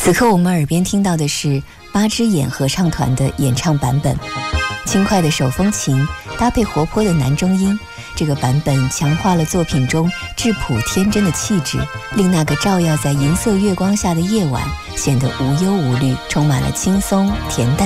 此刻我们耳边听到的是八只眼合唱团的演唱版本，轻快的手风琴搭配活泼的男中音，这个版本强化了作品中质朴天真的气质，令那个照耀在银色月光下的夜晚显得无忧无虑，充满了轻松恬淡